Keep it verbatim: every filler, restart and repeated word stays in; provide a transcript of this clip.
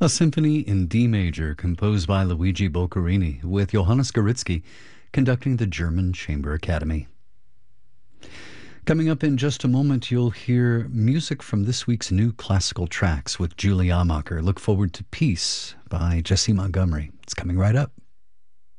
A symphony in D major composed by Luigi Boccherini with Johannes Goritzky conducting the German Chamber Academy. Coming up in just a moment, you'll hear music from this week's new classical tracks with Julie Amacher. Look forward to Peace by Jesse Montgomery. It's coming right up.